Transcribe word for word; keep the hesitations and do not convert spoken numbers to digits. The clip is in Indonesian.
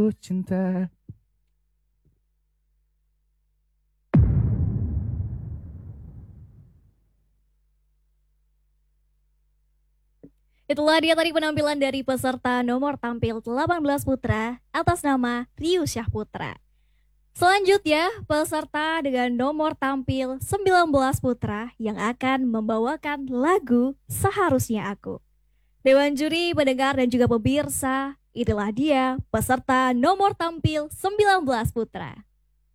Cinta. Itulah dia tadi penampilan dari peserta nomor tampil delapan belas putra atas nama Riu Syahputra. Selanjutnya, peserta dengan nomor tampil sembilan belas putra yang akan membawakan lagu Seharusnya Aku. Dewan juri, pendengar dan juga pemirsa, itulah dia peserta nomor tampil sembilan belas putra.